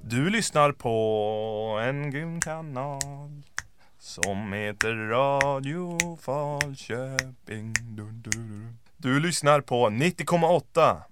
Du lyssnar på en grym kanal som heter Radio Falköping. Du lyssnar på 90,8